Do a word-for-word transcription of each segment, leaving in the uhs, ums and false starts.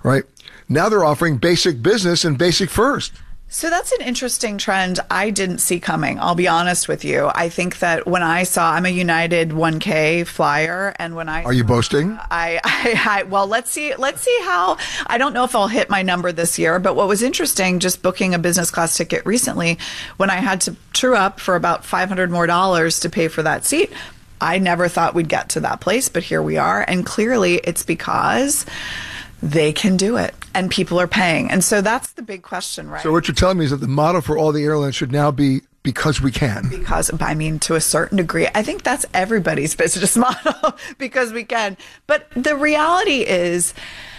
right? Now they're offering basic business and basic first. So that's an interesting trend I didn't see coming. I'll be honest with you. I think that when I saw, I'm a United one K flyer, and when I are you boasting? I, I, I well, let's see, let's see how. I don't know if I'll hit my number this year, but what was interesting, just booking a business class ticket recently, when I had to true up for about five hundred more dollars to pay for that seat, I never thought we'd get to that place, but here we are, and clearly it's because they can do it and people are paying. And so that's the big question, right? So what you're telling me is that the motto for all the airlines should now be because we can. Because, I mean, to a certain degree, I think that's everybody's business model, because we can. But the reality is,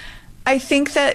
I think that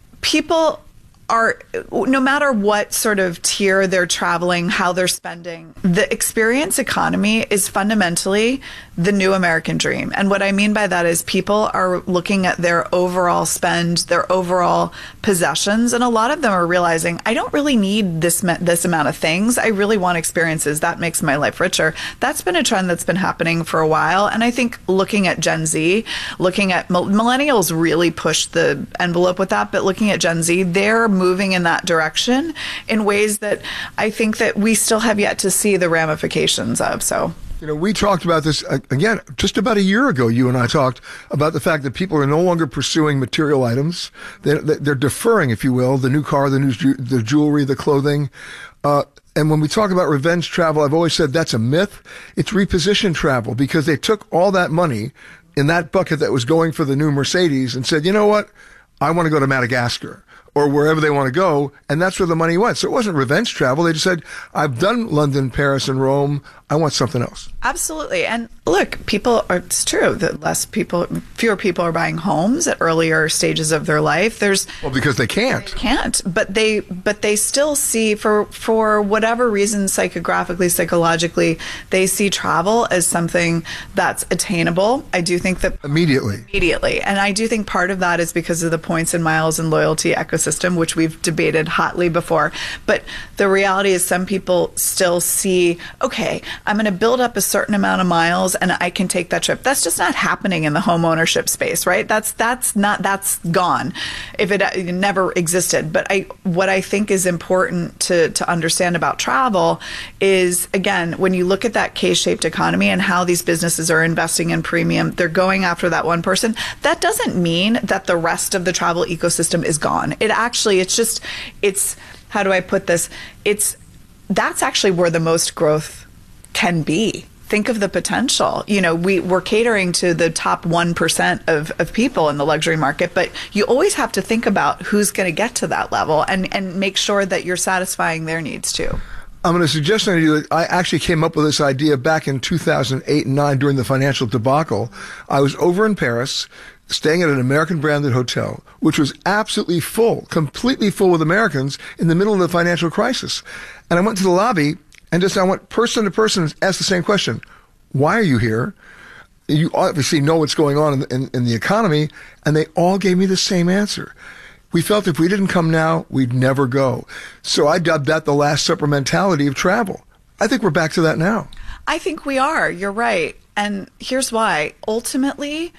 people are, no matter what sort of tier they're traveling, how they're spending, the experience economy is fundamentally the new American dream. And what I mean by that is people are looking at their overall spend, their overall possessions, and a lot of them are realizing, I don't really need this this amount of things. I really want experiences. That makes my life richer. That's been a trend that's been happening for a while. And I think looking at Gen Z, looking at millennials really pushed the envelope with that, but looking at Gen Z, they're moving in that direction in ways that I think that we still have yet to see the ramifications of. So, you know, we talked about this, uh, again, just about a year ago, you and I talked about the fact that people are no longer pursuing material items. They're, they're deferring, if you will, the new car, the new ju- the jewelry, the clothing. Uh, and when we talk about revenge travel, I've always said that's a myth. It's repositioned travel, because they took all that money in that bucket that was going for the new Mercedes and said, you know what? I want to go to Madagascar, or wherever they want to go, and that's where the money went. So it wasn't revenge travel. They just said, I've done London, Paris, and Rome. I want something else. Absolutely. And look, people are, it's true that less people, fewer people are buying homes at earlier stages of their life. There's well, because they can't. They can't, but they, but they still see, for, for whatever reason, psychographically, psychologically, they see travel as something that's attainable. I do think that immediately, immediately. And I do think part of that is because of the points and miles and loyalty ecosystem, which we've debated hotly before. But the reality is some people still see, okay, I'm going to build up a certain amount of miles and I can take that trip. That's just not happening in the home ownership space, right? That's that's not that's gone, if it, it never existed. But I what I think is important to to understand about travel is, again, when you look at that K-shaped economy and how these businesses are investing in premium, they're going after that one person. That doesn't mean that the rest of the travel ecosystem is gone. It actually, it's just, it's, how do I put this? It's, that's actually where the most growth can be. Think of the potential. You know, we, we're catering to the top one percent of, of people in the luxury market, but you always have to think about who's going to get to that level and, and make sure that you're satisfying their needs too. I'm going to suggest to you that I actually came up with this idea back in two thousand eight and nine during the financial debacle. I was over in Paris, staying at an American branded hotel, which was absolutely full, completely full with Americans in the middle of the financial crisis. And I went to the lobby and just I went person to person and asked the same question. Why are you here? You obviously know what's going on in, in, in the economy. And they all gave me the same answer. We felt if we didn't come now, we'd never go. So I dubbed that the Last Supper mentality of travel. I think we're back to that now. I think we are. You're right. And here's why. Ultimately,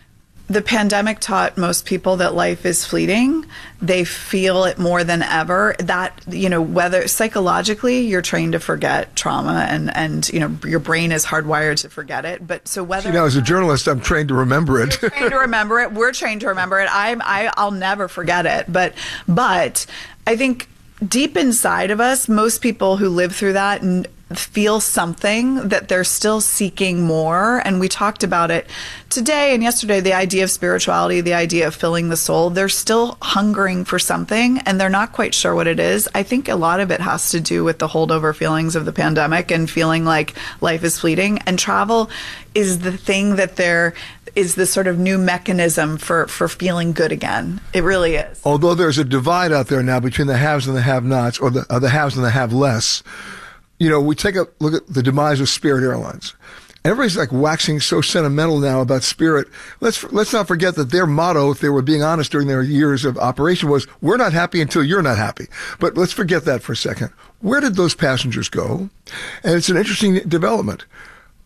the pandemic taught most people that life is fleeting. They feel it more than ever. That, you know, whether psychologically you're trained to forget trauma and, and you know, your brain is hardwired to forget it. But so whether... You know, as a journalist, I'm trained to remember it. You're trained to remember it. We're trained to remember it. I'm, I, I'll never forget it. But, but I think deep inside of us, most people who live through that and feel something that they're still seeking more. And we talked about it today and yesterday, the idea of spirituality, the idea of filling the soul. They're still hungering for something and they're not quite sure what it is. I think a lot of it has to do with the holdover feelings of the pandemic and feeling like life is fleeting. And travel is the thing that there is the sort of new mechanism for, for feeling good again. It really is. Although there's a divide out there now between the haves and the have-nots, or the, or the haves and the have-less. You know, we take a look at the demise of Spirit Airlines. Everybody's like waxing so sentimental now about Spirit. Let's let's not forget that their motto, if they were being honest during their years of operation, was, we're not happy until you're not happy. But let's forget that for a second. Where did those passengers go? And it's an interesting development.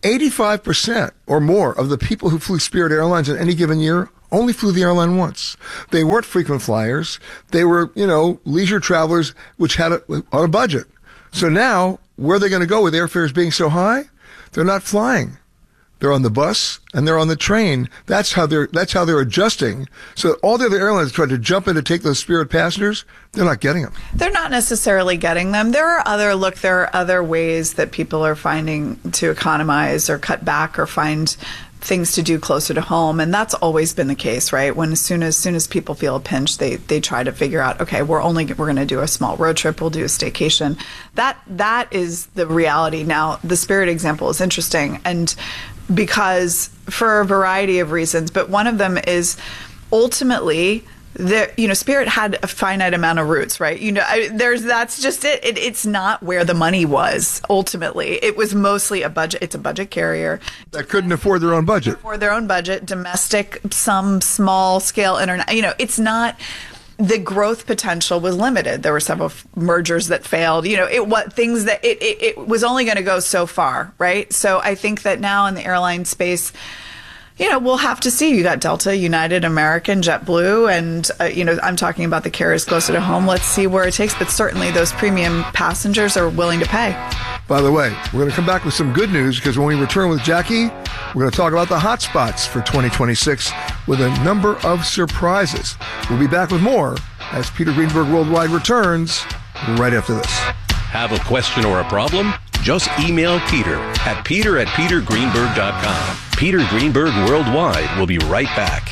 eighty-five percent or more of the people who flew Spirit Airlines in any given year only flew the airline once. They weren't frequent flyers. They were, you know, leisure travelers which had a, on a budget. So now, where are they going to go with airfares being so high? They're not flying. They're on the bus and they're on the train. That's how they're, that's how they're adjusting. So all the other airlines tried to jump in to take those Spirit passengers. They're not getting them. They're not necessarily getting them. There are other, look, there are other ways that people are finding to economize or cut back or find things to do closer to home, and that's always been the case, right? When as soon as soon as people feel a pinch, they they try to figure out, okay, we're only we're going to do a small road trip, we'll do a staycation. That that is the reality. Now, the Spirit example is interesting, and because for a variety of reasons, but one of them is ultimately, there, you know, Spirit had a finite amount of routes, right? You know, I, there's that's just it. it. It's not where the money was. Ultimately, it was mostly a budget. It's a budget carrier that couldn't afford their own budget. Afford their own budget, domestic, some small scale internet. You know, it's not. The growth potential was limited. There were several f- mergers that failed. You know, it what things that it it, it was only going to go so far, right? So I think that now in the airline space, you know, we'll have to see. You got Delta, United, American, JetBlue, and, uh, you know, I'm talking about the carriers closer to home. Let's see where it takes. But certainly those premium passengers are willing to pay. By the way, we're going to come back with some good news because when we return with Jackie, we're going to talk about the hotspots for twenty twenty-six with a number of surprises. We'll be back with more as Peter Greenberg Worldwide returns right after this. Have a question or a problem? Just email Peter at peter at peter greenberg dot com. Peter Greenberg Worldwide will be right back.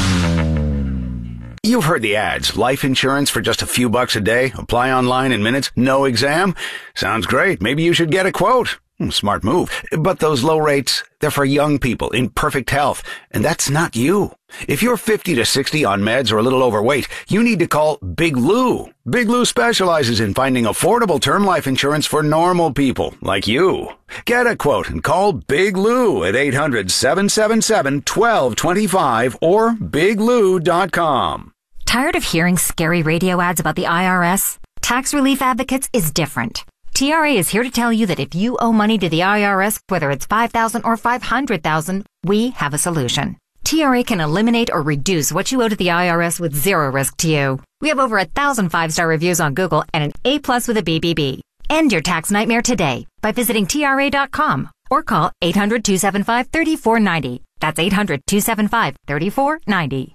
You've heard the ads. Life insurance for just a few bucks a day. Apply online in minutes. No exam. Sounds great. Maybe you should get a quote. Smart move. But those low rates, they're for young people in perfect health. And that's not you. If you're fifty to sixty on meds or a little overweight, you need to call Big Lou. Big Lou specializes in finding affordable term life insurance for normal people like you. Get a quote and call Big Lou at eight hundred, seven seven seven, one two two five or big lou dot com. Tired of hearing scary radio ads about the I R S? Tax Relief Advocates is different. T R A is here to tell you that if you owe money to the I R S, whether it's five thousand dollars or five hundred thousand dollars, we have a solution. T R A can eliminate or reduce what you owe to the I R S with zero risk to you. We have over a thousand five-star reviews on Google and an A plus with a B B B. End your tax nightmare today by visiting T R A dot com or call eight hundred, two seven five, three four nine zero. That's eight hundred, two seven five, three four nine zero.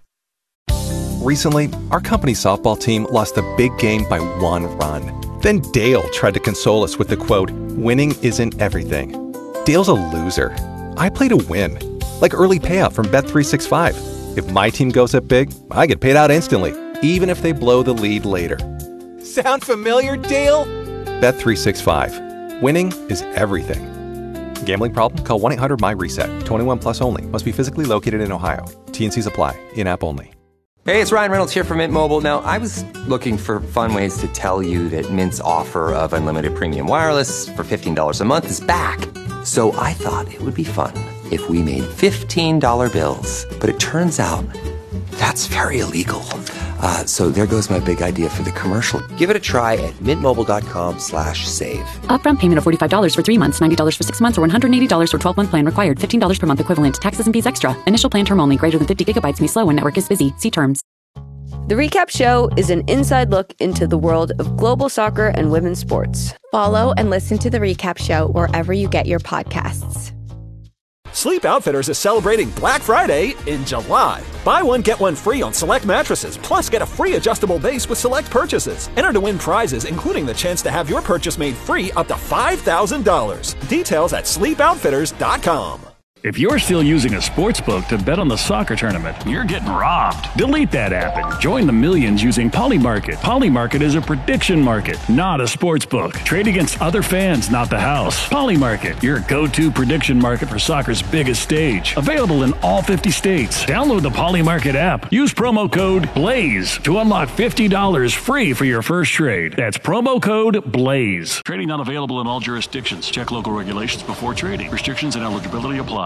Recently, our company's softball team lost the big game by one run. Then Dale tried to console us with the quote, "Winning isn't everything." Dale's a loser. I play to win. Like early payout from Bet three sixty-five. If my team goes up big, I get paid out instantly, even if they blow the lead later. Sound familiar, Dale? Bet three sixty-five. Winning is everything. Gambling problem? Call one eight hundred my reset. twenty-one plus only. Must be physically located in Ohio. T N Cs apply. In-app only. Hey, it's Ryan Reynolds here from Mint Mobile. Now, I was looking for fun ways to tell you that Mint's offer of unlimited premium wireless for fifteen dollars a month is back. So I thought it would be fun if we made fifteen dollar bills. But it turns out that's very illegal. Uh, so there goes my big idea for the commercial. Give it a try at mintmobile.com slash save. Upfront payment of forty-five dollars for three months, ninety dollars for six months, or one hundred eighty dollars for twelve-month plan required. fifteen dollars per month equivalent. Taxes and fees extra. Initial plan term only. Greater than fifty gigabytes may slow when network is busy. See terms. The Recap Show is an inside look into the world of global soccer and women's sports. Follow and listen to The Recap Show wherever you get your podcasts. Sleep Outfitters is celebrating Black Friday in July. Buy one, get one free on select mattresses, plus get a free adjustable base with select purchases. Enter to win prizes, including the chance to have your purchase made free up to five thousand dollars. Details at sleep outfitters dot com. If you're still using a sportsbook to bet on the soccer tournament, you're getting robbed. Delete that app and join the millions using Polymarket. Polymarket is a prediction market, not a sportsbook. Trade against other fans, not the house. Polymarket, your go-to prediction market for soccer's biggest stage. Available in all fifty states. Download the Polymarket app. Use promo code BLAZE to unlock fifty dollars free for your first trade. That's promo code BLAZE. Trading not available in all jurisdictions. Check local regulations before trading. Restrictions and eligibility apply.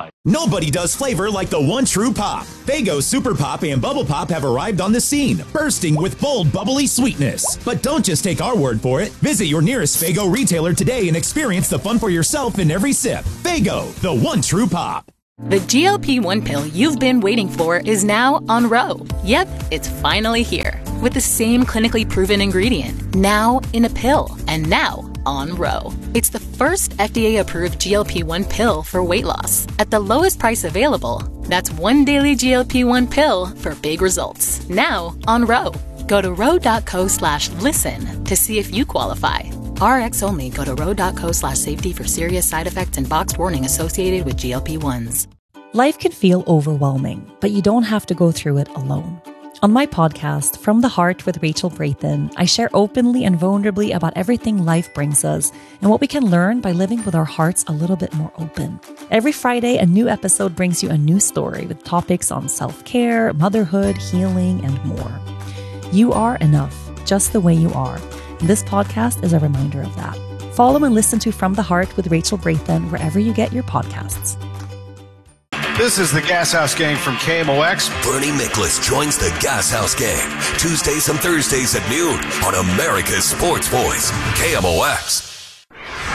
Worldwide. Nobody does flavor like the one true pop. Faygo Super Pop and Bubble Pop have arrived on the scene, bursting with bold, bubbly sweetness. But don't just take our word for it. Visit your nearest Faygo retailer today and experience the fun for yourself in every sip. Faygo, the one true pop. The G L P one pill you've been waiting for is now on Ro. Yep, it's finally here. With the same clinically proven ingredient, now in a pill, and now on Ro. It's the first F D A-approved G L P one pill for weight loss at the lowest price available. That's one daily G L P one pill for big results. Now on Ro. Go to ro.co slash listen to see if you qualify. R X only. Go to ro.co slash safety for serious side effects and boxed warning associated with G L P ones. Life can feel overwhelming, but you don't have to go through it alone. On my podcast, From the Heart with Rachel Brathen, I share openly and vulnerably about everything life brings us and what we can learn by living with our hearts a little bit more open. Every Friday, a new episode brings you a new story with topics on self-care, motherhood, healing, and more. You are enough, just the way you are. And this podcast is a reminder of that. Follow and listen to From the Heart with Rachel Brathen wherever you get your podcasts. This is the Gas House Gang from K M O X. Bernie Miklasz joins the Gas House Gang Tuesdays and Thursdays at noon on America's Sports Voice, K M O X.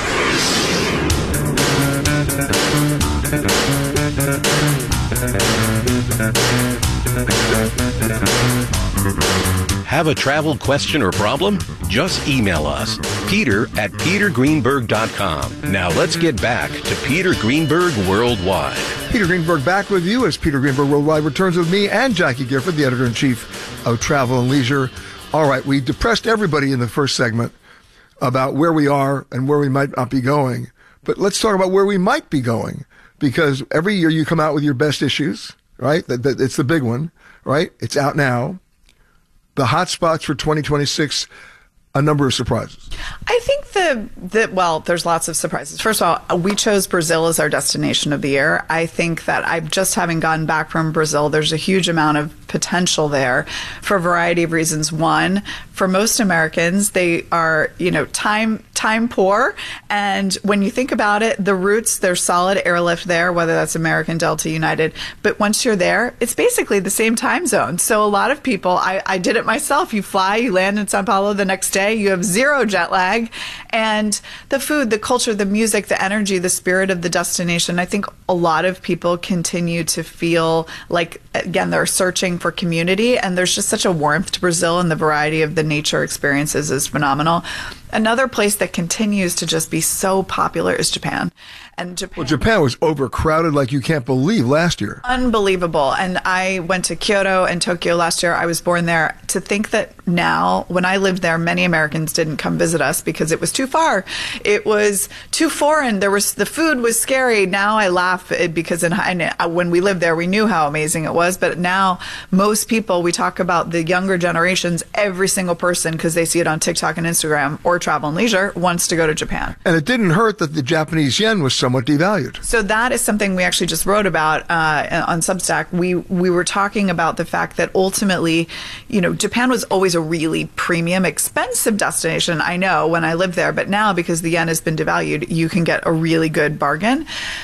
Have a travel question or problem? Just email us, Peter at peter greenberg dot com. Now let's get back to Peter Greenberg Worldwide. Peter Greenberg back with you as Peter Greenberg Worldwide returns with me and Jackie Gifford, the editor-in-chief of Travel and Leisure. All right, we depressed everybody in the first segment about where we are and where we might not be going. But let's talk about where we might be going, because every year you come out with your best issues, right? That, that, it's the big one, right? It's out now. The hot spots for twenty twenty-six, a number of surprises. I think the, the, well, there's lots of surprises. First of all, we chose Brazil as our destination of the year. I think that I've just having gotten back from Brazil, there's a huge amount of potential there for a variety of reasons. One, for most Americans, they are, you know, time time poor. And when you think about it, the routes, there's solid airlift there, whether that's American, Delta, United. But once you're there, it's basically the same time zone. So a lot of people, I, I did it myself. You fly, you land in Sao Paulo the next day, you have zero jet lag. And the food, the culture, the music, the energy, the spirit of the destination, I think a lot of people continue to feel like, again, they're searching for community. And there's just such a warmth to Brazil, and the variety of the nature experiences is phenomenal. Another place that continues to just be so popular is Japan. And Japan, well, Japan was overcrowded like you can't believe last year. Unbelievable. And I went to Kyoto and Tokyo last year. I was born there. To think that now, when I lived there, many Americans didn't come visit us because it was too far. It was too foreign. There was, the food was scary. Now I laugh because in, when we lived there, we knew how amazing it was. But now most people, we talk about the younger generations, every single person, because they see it on TikTok and Instagram or Travel and Leisure, wants to go to Japan. And it didn't hurt that the Japanese yen was somewhat devalued. So that is something we actually just wrote about uh, on Substack. We we were talking about the fact that ultimately, you know, Japan was always a really premium, expensive destination. I know when I lived there, but now because the yen has been devalued, you can get a really good bargain.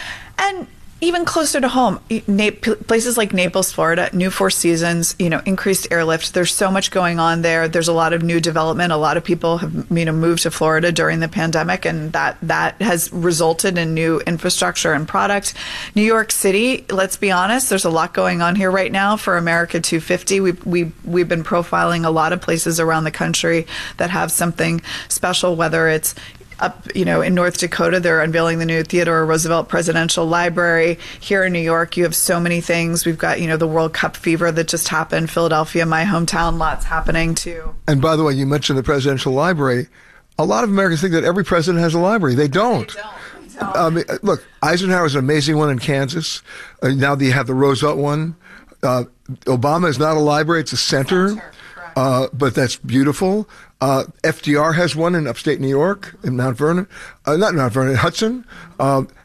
And even closer to home, places like Naples, Florida, new Four Seasons, you know, increased airlift. There's so much going on there. There's a lot of new development. A lot of people have, you know, moved to Florida during the pandemic, and that that has resulted in new infrastructure and product. New York City, let's be honest, there's a lot going on here right now for America two fifty. We've, we, we've been profiling a lot of places around the country that have something special, whether it's up, you know, in North Dakota, they're unveiling the new Theodore Roosevelt Presidential Library. Here in New York, you have so many things. We've got, you know, the World Cup fever that just happened. Philadelphia, my hometown, lots happening too. And by the way, you mentioned the Presidential Library. A lot of Americans think that every president has a library. They don't. They don't. They don't. Um, look, Eisenhower is an amazing one in Kansas. Uh, now you have the Roosevelt one. Uh, Obama is not a library. It's a center. center. Uh, but that's beautiful. Uh, F D R has one in upstate New York, in Mount Vernon. Uh, not Mount Vernon, Hudson. Uh,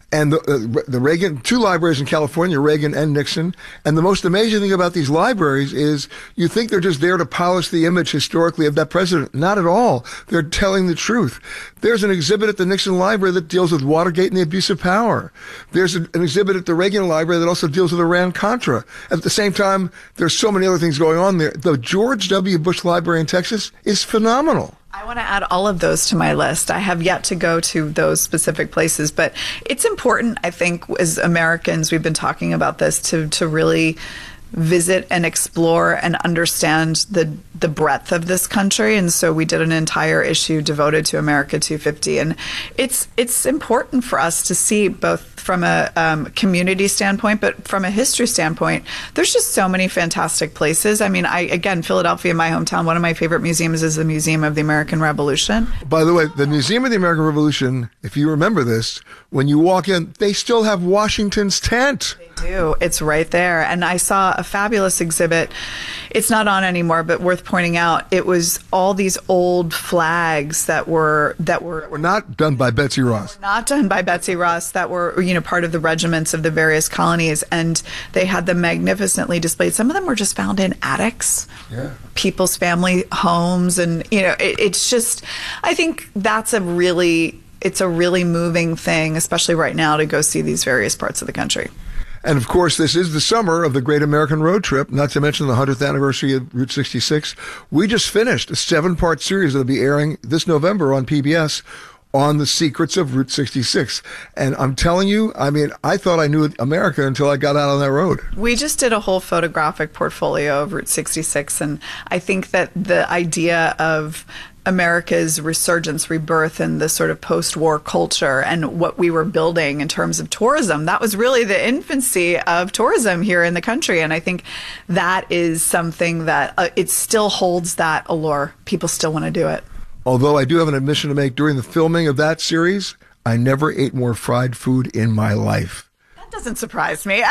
And the, uh, the Reagan, two libraries in California, Reagan and Nixon. And the most amazing thing about these libraries is you think they're just there to polish the image historically of that president. Not at all. They're telling the truth. There's an exhibit at the Nixon Library that deals with Watergate and the abuse of power. There's a, an exhibit at the Reagan Library that also deals with Iran-Contra. At the same time, there's so many other things going on there. The George W. Bush Library in Texas is phenomenal. I want to add all of those to my list. I have yet to go to those specific places, but it's important, I think, as Americans, we've been talking about this, to, to really visit and explore and understand the the breadth of this country. And so we did an entire issue devoted to America two fifty. And it's it's important for us to see, both from a um, community standpoint, but from a history standpoint, there's just so many fantastic places. I mean, I again, Philadelphia, my hometown, one of my favorite museums is the Museum of the American Revolution. By the way, the Museum of the American Revolution, if you remember this, when you walk in, they still have Washington's tent. They do. It's right there. And I saw a fabulous exhibit. It's not on anymore, but worth pointing out. It was all these old flags that were that were were not done by Betsy Ross. Not done by Betsy Ross. That were, you know, part of the regiments of the various colonies, and they had them magnificently displayed. Some of them were just found in attics, yeah, people's family homes, and you know, it, it's just. I think that's a really, it's a really moving thing, especially right now, to go see these various parts of the country. And of course, this is the summer of the Great American Road Trip, not to mention the hundredth anniversary of Route sixty-six. We just finished a seven-part series that'll be airing this November on P B S on the secrets of Route sixty-six. And I'm telling you, I mean, I thought I knew America until I got out on that road. We just did a whole photographic portfolio of Route sixty-six, and I think that the idea of America's resurgence, rebirth, and the sort of post-war culture and what we were building in terms of tourism, that was really the infancy of tourism here in the country. And I think that is something that uh, it still holds that allure. People still want to do it. Although I do have an admission to make, during the filming of that series, I never ate more fried food in my life. Doesn't surprise me.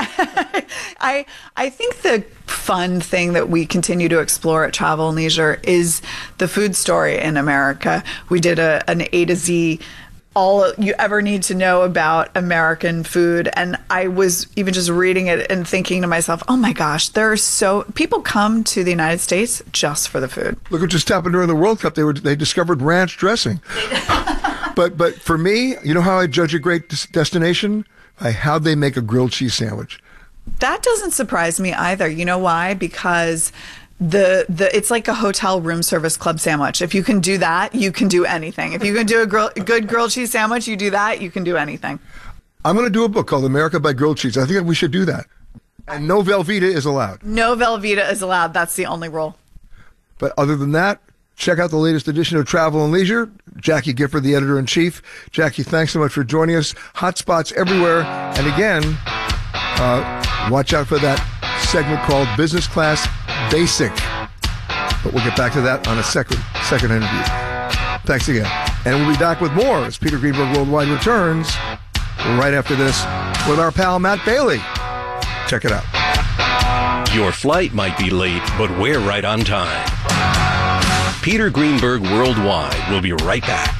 I I think the fun thing that we continue to explore at Travel and Leisure is the food story in America. We did a an A to Z, all you ever need to know about American food, and I was even just reading it and thinking to myself, oh my gosh, there are so people come to the United States just for the food. Look what just happened during the World Cup. They were they discovered ranch dressing. but but for me, you know how I judge a great des- destination? By how they make a grilled cheese sandwich. That doesn't surprise me either. You know why? Because the the it's like a hotel room service club sandwich. If you can do that, you can do anything. If you can do a grill, good grilled cheese sandwich, you do that, you can do anything. I'm going to do a book called America by Grilled Cheese. I think we should do that. And no Velveeta is allowed. No Velveeta is allowed. That's the only rule. But other than that, check out the latest edition of Travel and Leisure. Jackie Gifford, the editor-in-chief. Jackie, thanks so much for joining us. Hot spots everywhere. And again, uh, watch out for that segment called Business Class Basic. But we'll get back to that on a second, second interview. Thanks again. And we'll be back with more as Peter Greenberg Worldwide returns right after this with our pal Matt Bailey. Check it out. Your flight might be late, but we're right on time. Peter Greenberg Worldwide will be right back.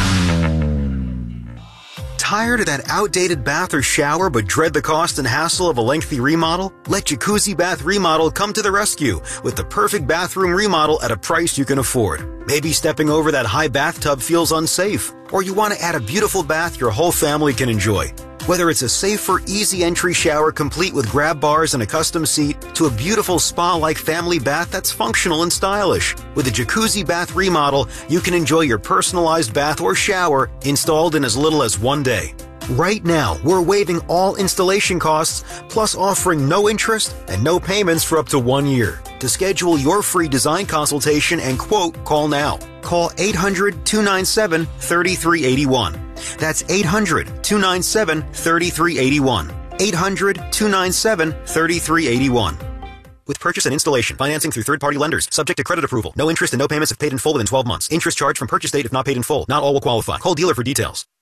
Tired of that outdated bath or shower but dread the cost and hassle of a lengthy remodel? Let Jacuzzi Bath Remodel come to the rescue with the perfect bathroom remodel at a price you can afford. Maybe stepping over that high bathtub feels unsafe, or you want to add a beautiful bath your whole family can enjoy. Whether it's a safer, easy entry shower complete with grab bars and a custom seat, to a beautiful spa-like family bath that's functional and stylish. With a Jacuzzi Bath Remodel, you can enjoy your personalized bath or shower installed in as little as one day. Right now, we're waiving all installation costs, plus offering no interest and no payments for up to one year. To schedule your free design consultation and quote, call now. Call eight hundred, two nine seven, three three eight one. That's eight hundred, two nine seven, three three eight one. eight hundred, two nine seven, three three eight one. With purchase and installation, financing through third-party lenders, subject to credit approval. No interest and no payments if paid in full within twelve months. Interest charged from purchase date if not paid in full. Not all will qualify. Call dealer for details.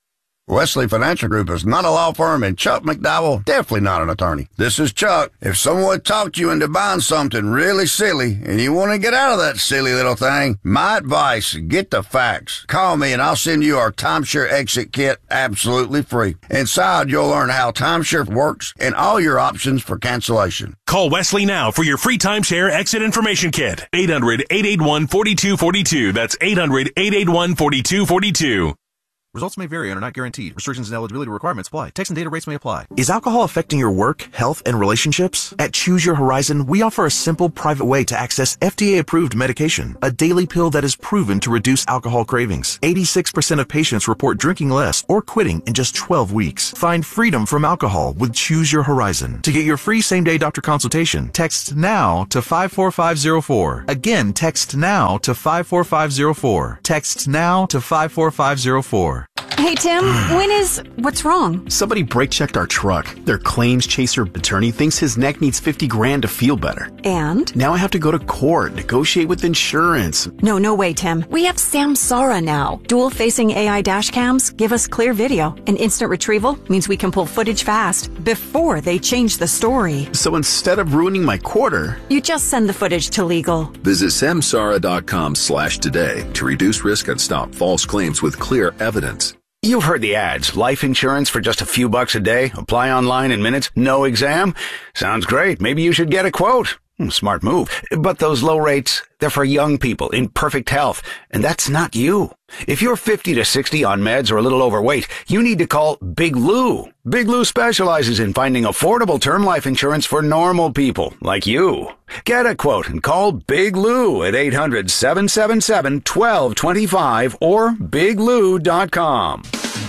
Wesley Financial Group is not a law firm, and Chuck McDowell definitely not an attorney. This is Chuck. If someone talked you into buying something really silly and you want to get out of that silly little thing, my advice, get the facts. Call me and I'll send you our timeshare exit kit absolutely free. Inside, you'll learn how timeshare works and all your options for cancellation. Call Wesley now for your free timeshare exit information kit. eight hundred, eight eight one, four two four two. That's eight hundred, eight eight one, four two four two. Results may vary and are not guaranteed. Restrictions and eligibility requirements apply. Text and data rates may apply. Is alcohol affecting your work, health, and relationships? At Choose Your Horizon, we offer a simple, private way to access F D A-approved medication, a daily pill that is proven to reduce alcohol cravings. eighty-six percent of patients report drinking less or quitting in just twelve weeks. Find freedom from alcohol with Choose Your Horizon. To get your free same-day doctor consultation, text NOW to five four five zero four. Again, text NOW to five four five zero four. Text NOW to five four five zero four. Hey, Tim, when is... What's wrong? Somebody brake-checked our truck. Their claims chaser attorney thinks his neck needs fifty grand to feel better. And? Now I have to go to court, negotiate with insurance. No, no way, Tim. We have Samsara now. Dual-facing A I dash cams give us clear video, and instant retrieval means we can pull footage fast before they change the story. So instead of ruining my quarter... You just send the footage to legal. Visit samsara.com slash today to reduce risk and stop false claims with clear evidence. You've heard the ads. Life insurance for just a few bucks a day. Apply online in minutes. No exam. Sounds great. Maybe you should get a quote. Smart move. But those low rates, they're for young people in perfect health. And that's not you. If you're fifty to sixty on meds or a little overweight, you need to call Big Lou. Big Lou specializes in finding affordable term life insurance for normal people like you. Get a quote and call Big Lou at eight hundred, seven seven seven, one two two five or big lou dot com.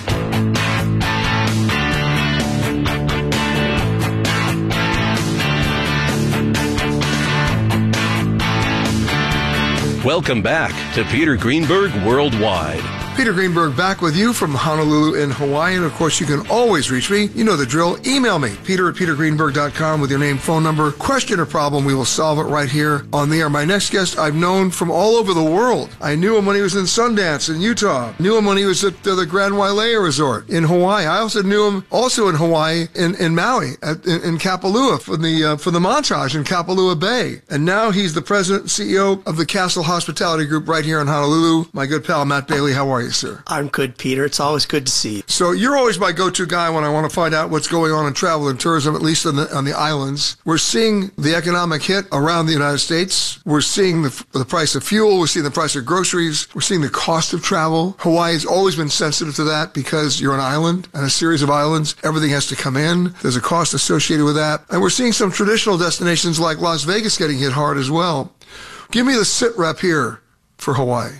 Welcome back to Peter Greenberg Worldwide. Peter Greenberg back with you from Honolulu in Hawaii. And of course, you can always reach me. You know the drill. Email me, peter at peter greenberg dot com with your name, phone number, question or problem. We will solve it right here on the air. My next guest I've known from all over the world. I knew him when he was in Sundance in Utah. Knew him when he was at uh, the Grand Wailea Resort in Hawaii. I also knew him also in Hawaii in, in Maui, at, in, in Kapalua for the, uh, for the Montage in Kapalua Bay. And now he's the president and C E O of the Castle Hospitality Group right here in Honolulu. My good pal, Matt Bailey. How are you, sir? I'm good, Peter. It's always good to see you. So you're always my go-to guy when I want to find out what's going on in travel and tourism, at least on the, on the islands. We're seeing the economic hit around the United States. We're seeing the, the price of fuel. We're seeing the price of groceries. We're seeing the cost of travel. Hawaii's always been sensitive to that because you're an island and a series of islands. Everything has to come in. There's a cost associated with that. And we're seeing some traditional destinations like Las Vegas getting hit hard as well. Give me the sit rep here for Hawaii.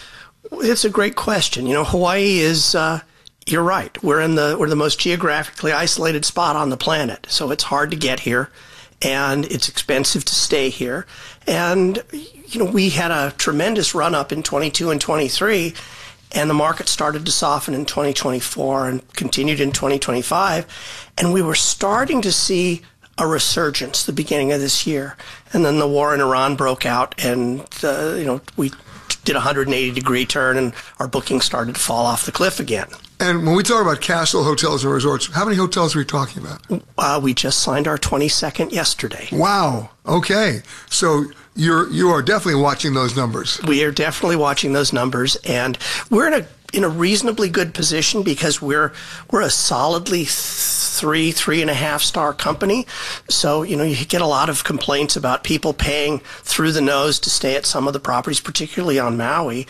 It's a great question. You know, Hawaii is, uh, you're right. We're in the, we're the most geographically isolated spot on the planet. So it's hard to get here and it's expensive to stay here. And, you know, we had a tremendous run up in twenty-two and twenty-three and the market started to soften in twenty twenty-four and continued in twenty twenty-five. And we were starting to see a resurgence the beginning of this year. And then the war in Iran broke out and, uh, you know, we did a one hundred eighty degree turn and our bookings started to fall off the cliff again. And when we talk about Castle Hotels and Resorts, how many hotels are we talking about? Uh, we just signed our twenty-second yesterday. Wow. Okay. So you're, you are definitely watching those numbers. We are definitely watching those numbers, and we're in a in a reasonably good position because we're we're a solidly three, three and a half star company. So, you know, you get a lot of complaints about people paying through the nose to stay at some of the properties, particularly on Maui.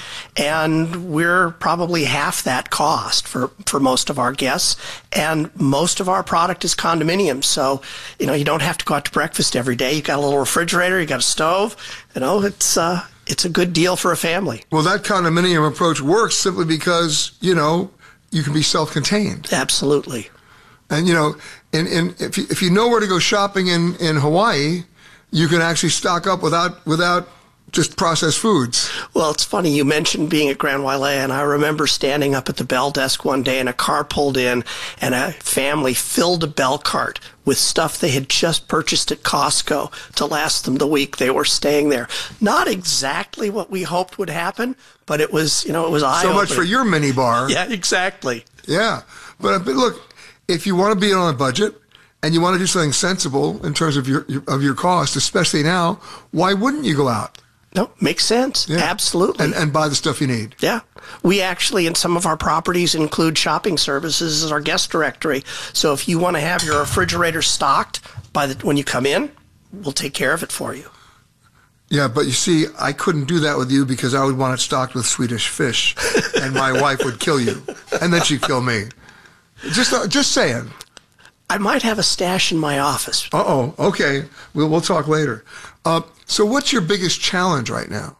And we're probably half that cost for, for most of our guests. And most of our product is condominiums. So, you know, you don't have to go out to breakfast every day. You got a little refrigerator, you got a stove, you know, it's, uh, it's a good deal for a family. Well, that condominium approach works simply because, you know, you can be self-contained. Absolutely. And, you know, in, in, if, you, if you know where to go shopping in, in Hawaii, you can actually stock up without without just processed foods. Well, it's funny. You mentioned being at Grand Wailea, and I remember standing up at the bell desk one day, and a car pulled in, and a family filled a bell cart with stuff they had just purchased at Costco to last them the week they were staying there. Not exactly what we hoped would happen, but it was, you know, it was eye-opening. So much for your mini bar. Yeah, exactly. Yeah. But, but look, if you want to be on a budget and you want to do something sensible in terms of your, your of your cost, especially now, why wouldn't you go out? No, makes sense. Yeah. Absolutely. And, and buy the stuff you need. Yeah. We actually, in some of our properties, include shopping services as our guest directory. So if you want to have your refrigerator stocked by the when you come in, we'll take care of it for you. Yeah, but you see, I couldn't do that with you because I would want it stocked with Swedish fish, and my wife would kill you, and then she'd kill me. Just, uh, just saying. I might have a stash in my office. Uh-oh. Okay. We'll, we'll talk later. Uh, so what's your biggest challenge right now?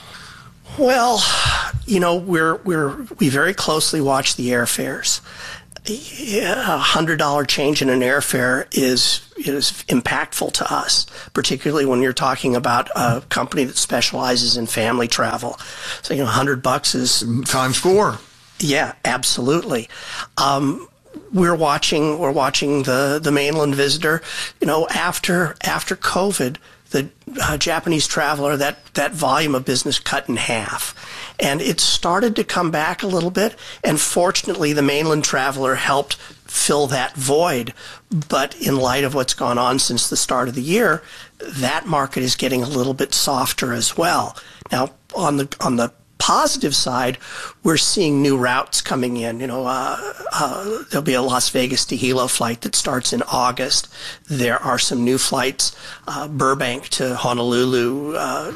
Well, you know, we're, we're, we very closely watch the airfares. Yeah, a hundred dollar change in an airfare is is impactful to us, particularly when you're talking about a company that specializes in family travel. So, you know, a hundred bucks is times four. Yeah, absolutely. Um, we're watching we're watching the the mainland visitor. You know, after after COVID, the uh, Japanese traveler, that that volume of business cut in half. And it started to come back a little bit, and fortunately the mainland traveler helped fill that void. But in light of what's gone on since the start of the year, that market is getting a little bit softer as well. Now, on the on the positive side, we're seeing new routes coming in. You know, uh, uh, there'll be a Las Vegas to Hilo flight that starts in August. There are some new flights, uh, Burbank to Honolulu, uh,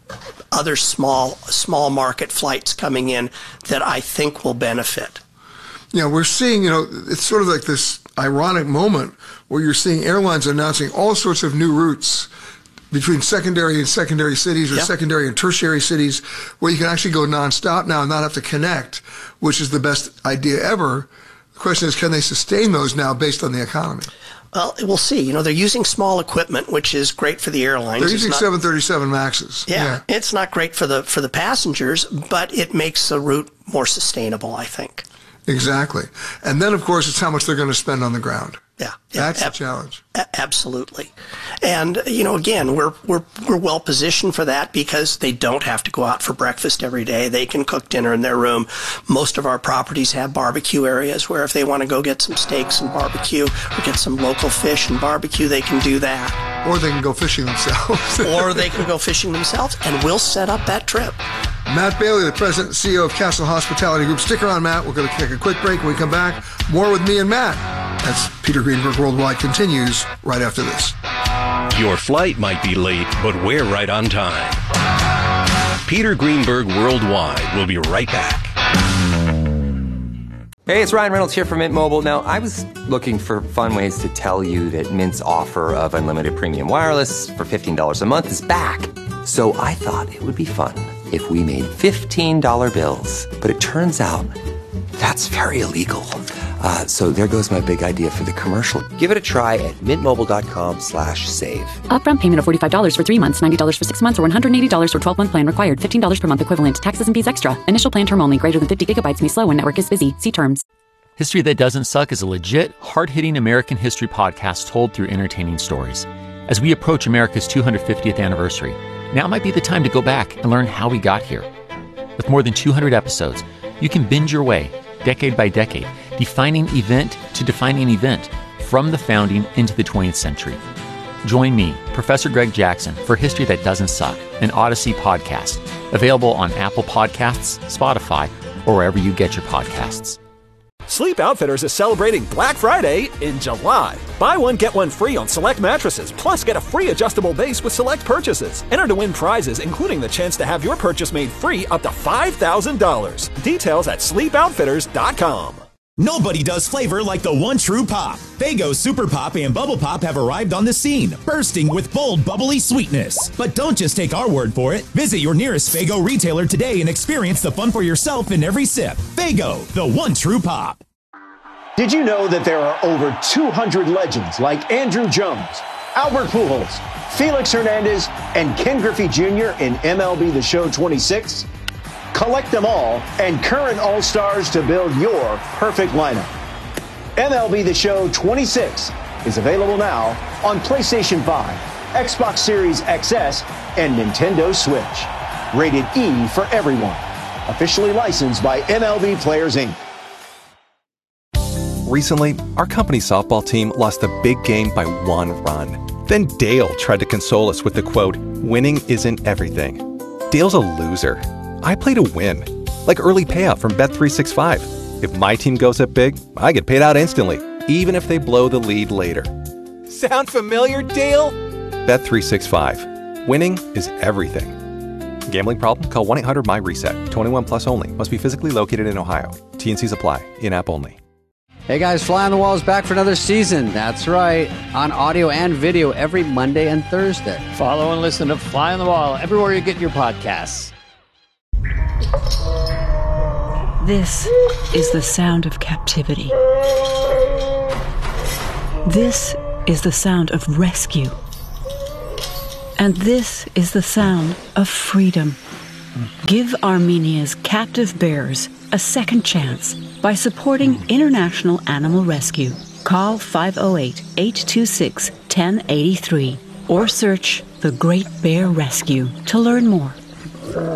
other small small market flights coming in that I think will benefit. Yeah, we're seeing, you know, it's sort of like this ironic moment where you're seeing airlines announcing all sorts of new routes between secondary and secondary cities or yep. secondary and tertiary cities where you can actually go nonstop now and not have to connect, which is the best idea ever. The question is, can they sustain those now based on the economy? Well, we'll see. You know, they're using small equipment, which is great for the airlines. They're using not, seven thirty-seven Maxes. Yeah, yeah, it's not great for the for the passengers, but it makes the route more sustainable, I think. Exactly. And then, of course, it's how much they're going to spend on the ground. Yeah, yeah that's ab- the challenge. A- absolutely. And, you know, again, we're we're we're well positioned for that because they don't have to go out for breakfast every day. They can cook dinner in their room. Most of our properties have barbecue areas where if they want to go get some steaks and barbecue or get some local fish and barbecue, they can do that. Or they can go fishing themselves. or they can go fishing themselves, and we'll set up that trip. Matt Bailey, the president and C E O of Castle Hospitality Group. Stick around, Matt. We're going to take a quick break. When we come back, more with me and Matt. That's Peter Greenberg Worldwide continues right after this. Your flight might be late, but we're right on time. Peter Greenberg Worldwide will be right back. Hey, it's Ryan Reynolds here from Mint Mobile. Now, I was looking for fun ways to tell you that Mint's offer of unlimited premium wireless for fifteen dollars a month is back. So I thought it would be fun if we made fifteen dollar bills. But it turns out that's very illegal. Uh, so there goes my big idea for the commercial. Give it a try at mintmobile.com slash save. Upfront payment of forty-five dollars for three months, ninety dollars for six months, or one hundred eighty dollars for twelve-month plan required. fifteen dollars per month equivalent. Taxes and fees extra. Initial plan term only. Greater than fifty gigabytes may slow when network is busy. See terms. History That Doesn't Suck is a legit, hard-hitting American history podcast told through entertaining stories. As we approach America's two hundred fiftieth anniversary, now might be the time to go back and learn how we got here. With more than two hundred episodes, you can binge your way, decade by decade, defining event to defining event, from the founding into the twentieth century. Join me, Professor Greg Jackson, for History That Doesn't Suck, an Odyssey podcast, available on Apple Podcasts, Spotify, or wherever you get your podcasts. Sleep Outfitters is celebrating Black Friday in July. Buy one, get one free on select mattresses, plus get a free adjustable base with select purchases. Enter to win prizes, including the chance to have your purchase made free up to five thousand dollars. Details at sleep outfitters dot com. Nobody does flavor like the one true pop. Faygo Super Pop and Bubble Pop have arrived on the scene, bursting with bold, bubbly sweetness. But don't just take our word for it. Visit your nearest Faygo retailer today and experience the fun for yourself in every sip. Faygo, the one true pop. Did you know that there are over two hundred legends like Andrew Jones, Albert Pujols, Felix Hernandez, and Ken Griffey Junior in M L B The Show twenty-six? Collect them all and current All-Stars to build your perfect lineup. M L B The Show twenty-six is available now on PlayStation five, Xbox Series X S, and Nintendo Switch. Rated E for everyone. Officially licensed by M L B Players, Incorporated. Recently, our company softball team lost a big game by one run. Then Dale tried to console us with the quote, "Winning isn't everything." Dale's a loser. I play to win. Like early payout from Bet three sixty-five. If my team goes up big, I get paid out instantly, even if they blow the lead later. Sound familiar, Dale? Bet three sixty-five. Winning is everything. Gambling problem? Call one eight hundred M Y reset. twenty-one plus only. Must be physically located in Ohio. T N Cs apply. In-app only. Hey guys, Fly on the Wall is back for another season. That's right. On audio and video every Monday and Thursday. Follow and listen to Fly on the Wall everywhere you get your podcasts. This is the sound of captivity. This is the sound of rescue. And this is the sound of freedom. Give Armenia's captive bears a second chance by supporting International Animal Rescue. Call five oh eight, eight two six, one oh eight three or search The Great Bear Rescue to learn more.